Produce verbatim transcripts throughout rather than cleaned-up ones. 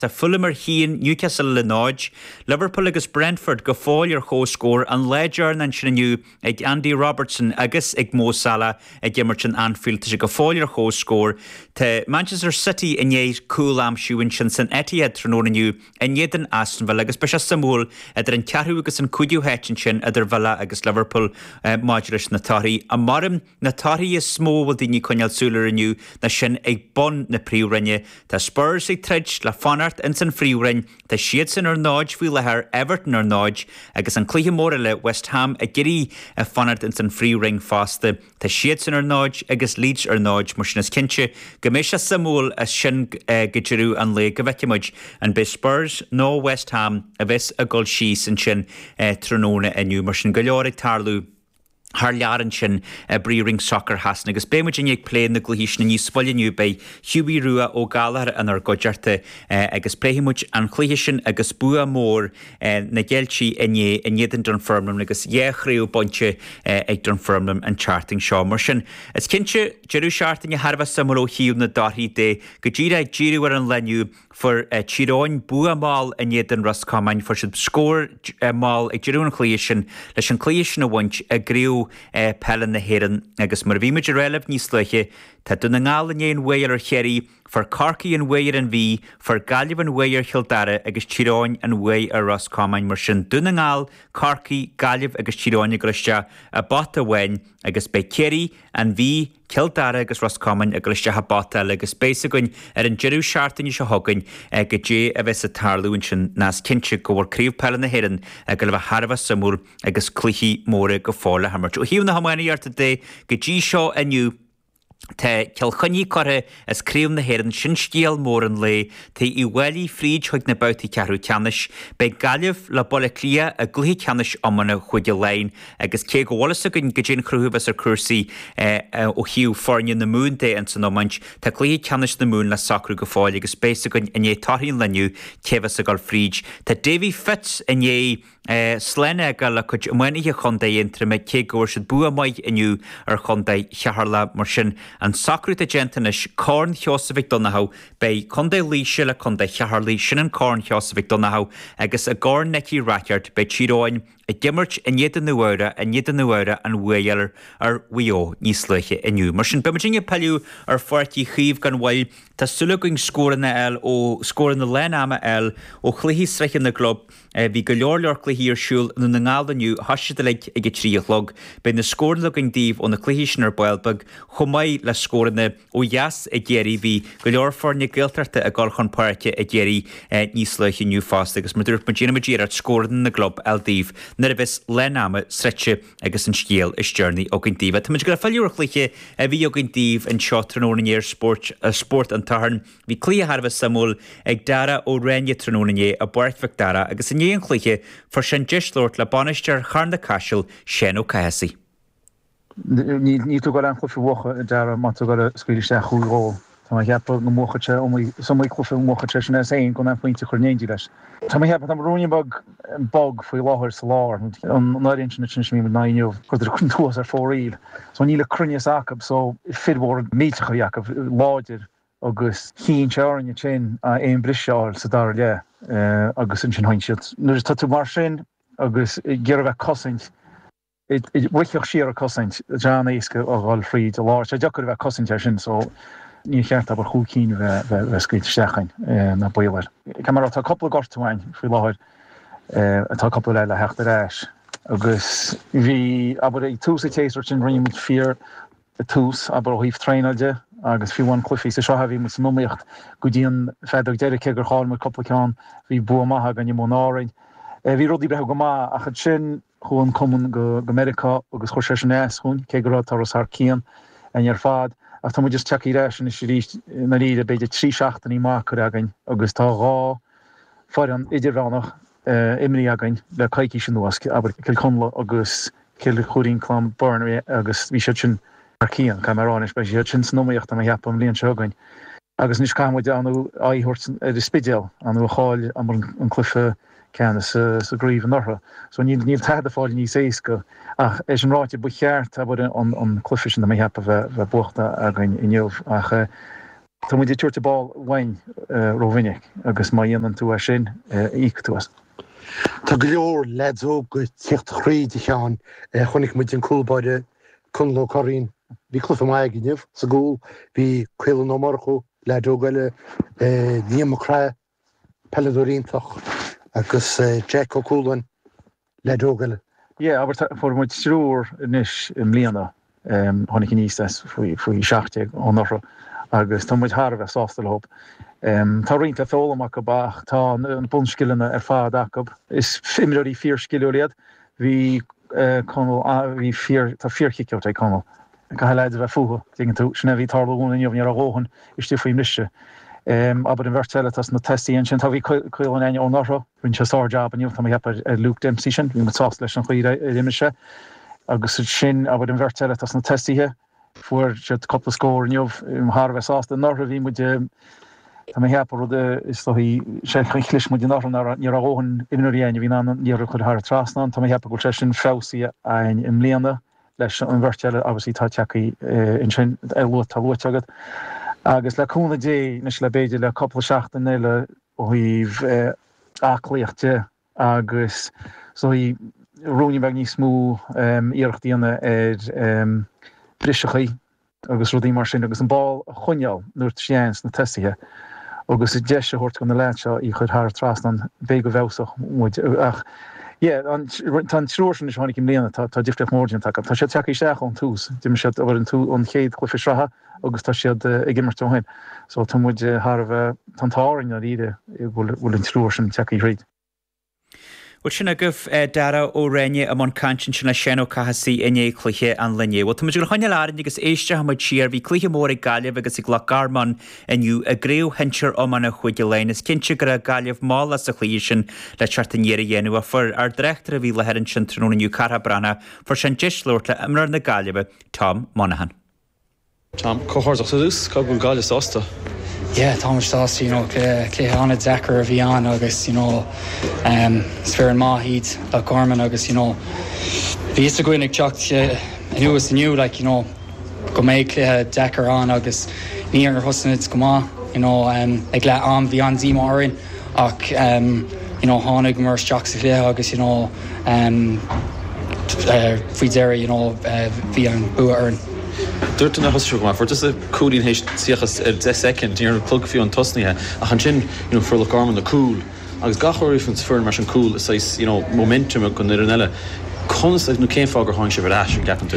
Tá Fulham ar hín Newcastle le náid, Liverpool agus Brentford go fáil ar chóscór an léidearn an sinniu ag Andy Robertson agus ag Mo Salah ag gimmert an Anfield sé go fáil ar chóscór. Tá Manchester City in éis cool amsúin sin san Etihad trónaniu in éan Aston Villa agus beis samúl idir an cearú agus an cúdiú hetin sin idir Villa agus Liverpool uh, máidiris na tarí. A marim na tarí is smó bhil daoine coineal súlar aniu na sin ag bon na príomhrinne. Tá Spurs ag treid le fanart in san fríúrain, Tá siad san ar náid fhui lethir Everton ar náid agus an cluiche móra le West Ham a geirí a fanart in san fríúrain fásta. Tá siad san ar náid agus Leeds ar náid mar sin is cinse goméis a samúl a sin uh, gidjirú an le go bheceimiid an be Spurs nó West Ham a bheits a gol sí san sin uh, tróna aniu mar sin go leor ag tarlú Har learan sin uh, Breering Soccer hasna agus béimiid in ag pléin na gluhíisna ní spoiliniu bei Hughie Rua ó Galar an ar godearta uh, agus pléimiid an chluhí sin agus bua mór uh, na geiltí iné inéan Dunfermline agus échréú bonte uh, ag Dunfermline an charting seo mar sin. Is cinse jeú searting a Harbh samó híomh na darthaí dé go ddíra ag ddíriúar an leniu for uh, tíráin bua máil inéan Roscommon for si scór uh, máil ag ddíriú an chluhí sin leis an chluhí sin a bhaint a gríú Uh, Pellan na Héran agus mar bhí meidir réileh níos leiche tá duna ngála néon wair ar chéirí for Corky an wair an bhí for Galibh an wair Hildara agus tíráin an wair ar Roscommon mar sin duna ngál Corky, Galibh agus tíráin agristeach a bata bhain agus be chéirí an bhí Kildara agus Roscommon agristeach a bata agus béisaguin ar an jeú seartain is a thugain go dé a bheits a tarlúin sin nás cinse go bhfuil críomh Pellan na Héran a go bh Harbh samúr agus cluichí móra go fála hamart. ó híomh na hamáinaíarta dé go dtí seo aniu Tá ceolchaní cortha is críomh na Héran sin scéal mór an le tá i bhhailí fríd chuig na bouta cearú ceannis be Galibh le bolla clia a gluhí ceannis amana chuide lein agus cé go bhlas agan go dtíon chrúthbas ar cuasaí ó hiú forne na mún dé an san nómaint tá gluhí ceannis na mún le sacrú go fáil agus béisagan iné tarthaíonn leniu céhas a gáil fríd. Tá Davy Fitz iné Uh, Slenne gal le chuid muinethe chundaí intra me cé ggóir siad bua maid iniu ar chundaí cheatharla mar sin an sacrúta gentanis córn Theosaphic Donahoe bei chundaí líise le chundaí cheatharlaí sin an córn Theosaphic Donahoe agus a górn Nicky Ratchard bei tíráin a gimmert in éan nuaire a éan nuaire an bhuaéalar ar bhuió níos leiche iniu. Mar sin bimidinge peiliú ar fuirtí chiomh gan bhfuil tá sulaing scóranna eil ó scóranna lenama eil ó chluhí sreichan na glob bhí go leor leor cluhí ar siúil na na ngáldaniu hasisiad le ag tríolog be na scóranlagin díomh ó na cluhí sin ar bailbag chomaid le scóranna ó dheas a géirí bhí go leor forne giltarta a gáil chun páirte a géirí níos leiche nniu fásta agus mar dúirt mar déana maidíar ar scóran na glob eil díomh nar a bheits lenama sreite agus an scéal is journey ó gindíomh. Tá muid go fáilúir chluiche a bhí ó gindíomh an seo trónanéir sport a sport an tarn bhí clí a Harbh samúl ag dara ó réine trónané a Barthfach dara agus in éon chluiche for sin dislórt le banistear charna caiisiil sin ó caiasí. Ní tú go an chlufa bhuacha dara má tú go a scuiliste a chuúró. Tá mai heappa go móchaite ó som mai chlufa móchaite sin is éon go an pointe chunéindí leis. Tá mai heappa am rúnebag an bog faoi láthir sa lár an náiríonn sin sin mí naineh chuidir chun túas ar fóríil. So ní le crunne sacab so fidhór mítecha Jacob láidir agus hín seáinne sin a éon briseáil sa dar le agus sin sin hainsead. Nuair tá tú mar sin agus ggéar bheith cosaint riceoch siar a cosaint John éisce a gáil fríd a láir sé deachar bheith cosaint ar sin so ní cheart aber chuú cín bheith scuid stechain na builir. Ca mar tá coppla gortaáin faoi láthir atá coppla le le hecht a réis agus bhí aber ag tús a tééisir sin rinne fear a tús aber ó híh treinaide agus fiúháin clufií sa seo bhí mu nóíocht go dtíon feidir deidir ché gur cháil mar coplaán bhí bu maithe gan mónárain. Bhí rudí bethe go má a chud sin chuin cuman go America agus chuir sin éas chun cé gur tar ar cían an ar fad ach tá mu just teí réis sin is rí na rí a beidir trí seachtain í má chu again agus tá rá fáir an idirránach imí again le caiici sin nuasci aber cil chumla agus cil chuirín chlám burn agus bhí sé sin cían Cameránis be sin nóíocht am heapam líon segain. Agus níos caiid anú áhort is spidéal anú cháil am an clufa ceanna sa gríomh an ortha. So níl níl tead a fáil níos ééis go ach is an ráite bu cheart a bud an clufa sin am heappa bheith buachta again inniuh ach Tá mu dúirte ball bhain rovinnic agus má dhéanaan tú a sin íic tú. Tá go leor ledó go tíocht chríd teán chunig mu an coolbáide chun nó choín. Bhí clufa mai gníomh sa gúil bhí cuiile nó marchu ledó goile níomrá peladoríntaach agus Jack ó coolhain ledó goile. Ié, aber for mu srúr inis im líana tháinig níos faoi seachte ó nachra. agus tá muid Harbh sástal hop. Um, tá rinte fólamach go bach tá an bunskillene ar fád acab. Is imreirí fír skillúliad, hí hí fír tá fíorchiiciot é conal. Ga leid bheith fuha, dingen tú, sinna hí tarlaúna inniuh ar a róhan is tí faoim lise. Um, aber den vertelle tas na testi en sin tá hí cuiil an ó nachra, rinn se sár job aniu, tá hepa Luke Dempsey sin, hí mat sás leis an chuide imise, agus sin aber den vertelle tas na testihe, voor het koppel score of haar we saast de Norge wie moet je dan heb de is toch hij zeg ik moet je nog naar je ogen in de wie aan je goed haar tras dan dan heb ik ook een fausie en in leende les een virtuele obviously tatjaki in zijn lot talot het agus le koene dé nes le beetje le koppel schachten nele hoe aklechtje agus zo hij roonje weg niet smoe eerlijk die er Brishachaí agus rudí mar sin agus an ball a chuneal nuair séans na testihe agus i deise hort go na leid seo í chud thar tras an bé go bhesach muid ach yeah an tan trúsin is tháinig im léana tá difrech mórgin take tá sé teí seach an túús Dim sé bhar an tú an chéad chlufi sratha agus tá siad i gimmart hain so tá muid Harbh tantáin a ide bhfuil an trúsin teí réid. Wel sin agah dara ó réine am an cantin sinna séno cahasaí iné cluiche an linne. Wel tá muidir chuine lárin agus éiste ha muid siar bhí cluiche mór i gaileh agus i ghlach garman iniu a gréú hinseir omana chuide lein is cinse gur a gaileh mála sa chluí sin le chartanéir dhéanú a fur ar dreachtar a bhí le herin sin tróna nniu cara brana for sin dislóir le imrar na gaileh Tom Monaghan. Tom, cohortach sa dús, cá bhfuil gaile sásta? Yeah, Thomas Sauce, you know, Clay Hannah Decker of Ian, August, you know, um, Sphere and Mahid, like Gorman, August, you know, we used to go in like Chuck, I knew it was new, like, you know, go make Clay Decker on, August, near Husnitz, come on, you know, um, like, let on, Vian Zima Orin, um, you know, Hannah Gmers, Chuck Clay, August, you know, um, uh, Friedzera, you know, uh, Vian Bua Orin. Dúirt na hosú go for just a cúdín hééis siachas de second níar plug fiú an tosnithe a chan sin you know, for le garman na cool agus gachoirí fan fern mar an cool is you know, momentum gon ar an eile consta nó céim fágur háin se bhar as an gapan tú.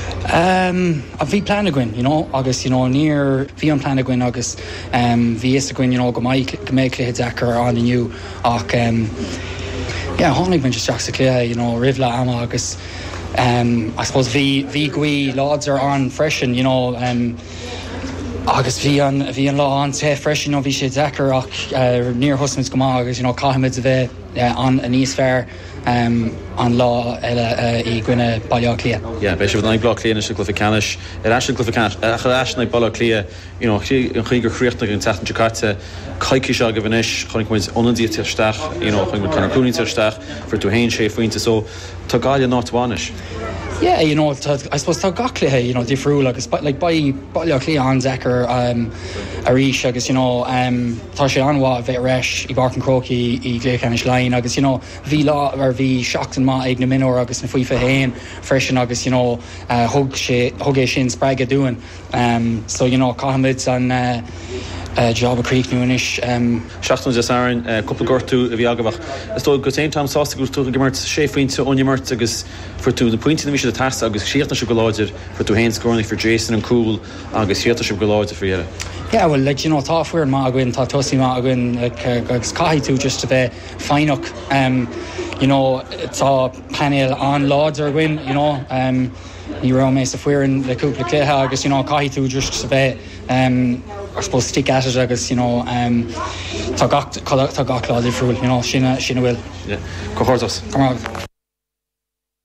Um, a bhí plan aguin, you know, agus, you know, níor bhí an plan aguin agus um, bhí is aguin, you know, go méid Clay Decker an iniu ach um, yeah, hánig bin just Jacksa Clay, you know, rivla ama agus Um, I suppose V V Gui lads are on freshen, you know. Um, August V on V on law on say freshen, you know. V shit Decker uh, near Husman's come August, you know. Kahimids of uh, on an East Fair um, on law ela I gwine balio clear. Yeah, but she was nine block clear in the Cliff Canish. It actually Cliff Canish. Actually, actually balio clear. You know, she in Kriger Kriegter in Tachten Jakarta. Kaiki shall give an ish. Calling points on the stach. You know, calling kind of Cooney stach for to Hain Shea for so. Tagalia not Wanish. Yeah, you know, I suppose tá gachlithe, you know, difriúil agus like by bailile clí an Decker um Arish agus, you know, um tá sé anhá bheith reis I barcan croci I Glécanis lein agus, you know, bhí lá ar bhí seachtain má ag na minór agus na fuifa hain freisin agus, you know, uh, thug sé thug é sin spreige dúin. Um so, you know, Cahamid an uh, Uh, job a creek nu inis um Seachtain just Aaron uh, couple gortu a bhí agavach. Is tó go same time sásta go tú gemart sé faointe onimart agus for tú the point in the mission the task agus síochna se go láidir for tú hain scoring for Jason and Cool agus síochna se go láidir for you. Yeah, well, like, you know, tá fuair má aguin, tá tosi má aguin like, agus caihi tú just a bheith feinach. Um, you know, tá panel an láidir aguin, you know, um, ní rá mé sa fuairin le cúpla cléthe agus, you know, caihi tú just a bheith um, I suppose stick at it agus, you know, um, tá gach tá gach láidir friúil, you know, sinna sinna bhfuil. Yeah, cohortas. Come on.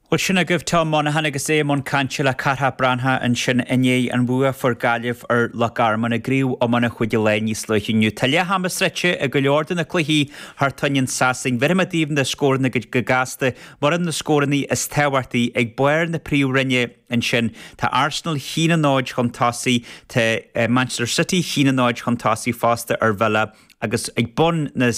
Well sinna gibh tá mána hanagus é món canse le cartha brantha an sin iné an bua for galibh ar le garman a gríú ó mana chuide le níos leithiniu. Tá le hamas rite a go leordan na cluichí th tainn sasing verimadíomh na scórna go gasta mar an na scóraní is tehairtaí ag buir na príú rinne an sin tá Arsenal hína náid chuntásaí tá Manchester City hína náid chuntásaí fásta ar bhela agus ag bun na